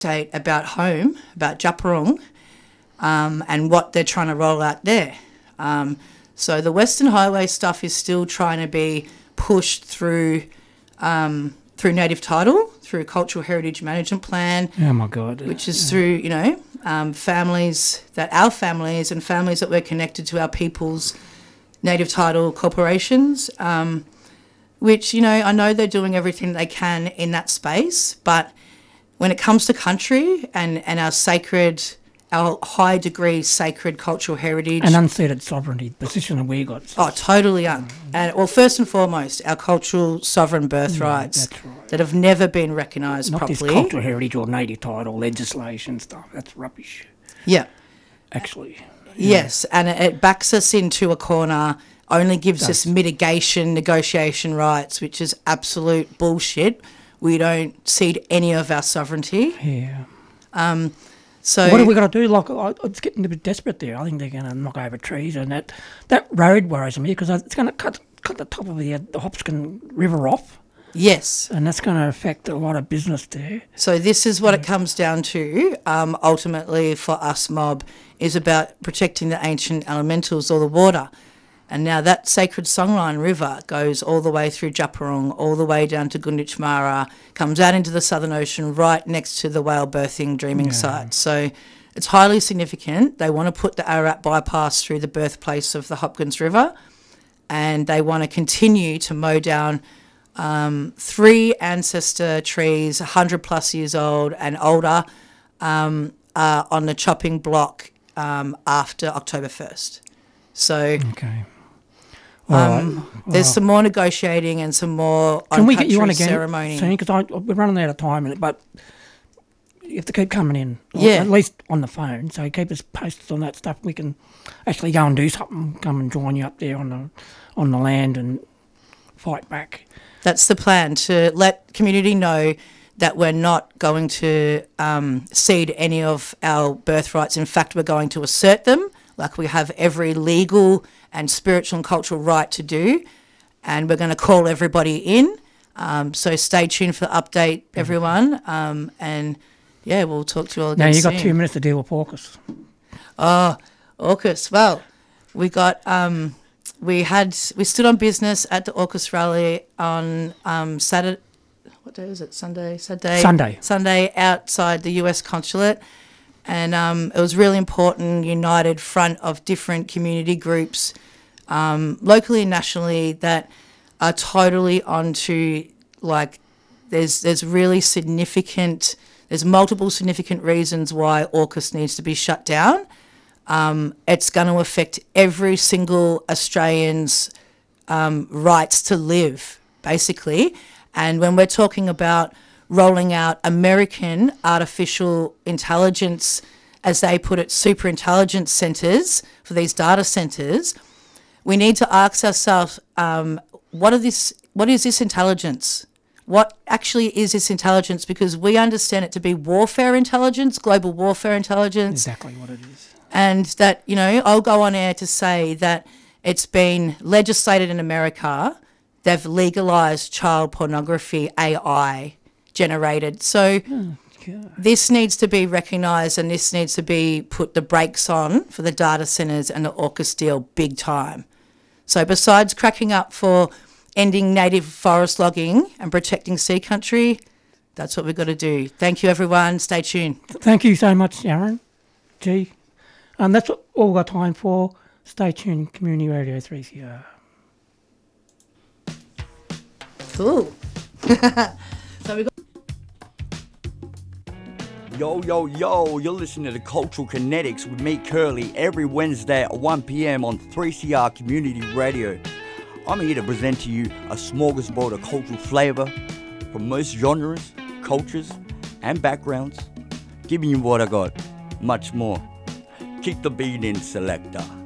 update about home, about Djapurrung, and what they're trying to roll out there. So the Western Highway stuff is still trying to be pushed through native title, through cultural heritage management plan. Oh my God! Which is through families our families and families that we're connected to, our people's native title corporations. Which I know they're doing everything they can in that space, but when it comes to country and our high degree sacred cultural heritage and unceded sovereignty position that we got. Oh, totally. And first and foremost, our cultural sovereign birthrights that have never been recognised properly. Not this cultural heritage or native title legislation stuff. That's rubbish. Yeah. Actually. Yes, and it backs us into a corner, only gives us mitigation, negotiation rights, which is absolute bullshit. We don't cede any of our sovereignty. Yeah. So what have we got to do? Like, it's getting a bit desperate there. I think they're going to knock over trees, and that road worries me because it's going to cut the top of the Hopkins River off. Yes. And that's going to affect a lot of business there. So this is what it comes down to, ultimately for us mob, is about protecting the ancient elementals or the water. And now that sacred songline river goes all the way through Djapurrung, all the way down to Gunditjmara, comes out into the Southern Ocean right next to the whale birthing dreaming site. So it's highly significant. They want to put the Ararat bypass through the birthplace of the Hopkins River, and they want to continue to mow down 3 ancestor trees, 100 plus years old and older, on the chopping block after October 1st. So there's some more negotiating and some more Can we get you on on-country again, ceremony. Because we're running out of time, but you have to keep coming in, Yeah. at least on the phone. So keep us posted on that stuff. We can actually go and do something. Come and join you up there on the land and fight back. That's the plan, to let community know that we're not going to cede any of our birthrights. In fact, we're going to assert them like we have every legal and spiritual and cultural right to do, and we're going to call everybody in. So stay tuned for the update, everyone, and yeah, we'll talk to you all again Now, you soon. got 2 minutes to deal with AUKUS. Oh, AUKUS. Well, we got we stood on business at the AUKUS rally on Saturday. What day was it? Sunday outside the US consulate. And it was really important, united front of different community groups, locally and nationally, that are totally onto, like, there's multiple significant reasons why AUKUS needs to be shut down. It's going to affect every single Australian's rights to live, basically. And when we're talking about rolling out American artificial intelligence, as they put it, super intelligence centres for these data centres, we need to ask ourselves, what is this intelligence? What actually is this intelligence? Because we understand it to be warfare intelligence, global warfare intelligence. Exactly what it is. And that, I'll go on air to say that it's been legislated in America. They've legalised child pornography, AI generated. So this needs to be recognised, and this needs to be put the brakes on for the data centres and the AUKUS deal big time. So besides cracking up for ending native forest logging and protecting sea country, that's what we've got to do. Thank you, everyone. Stay tuned. Thank you so much, Sharon. Gee. And that's all we've got time for. Stay tuned, Community Radio 3CR. Cool. So we got. Yo, you're listening to Cultural Kinetics with me, Curly, every Wednesday at 1 p.m. on 3CR Community Radio. I'm here to present to you a smorgasbord of cultural flavour from most genres, cultures and backgrounds, giving you what I got, much more. Keep the beat in, selector.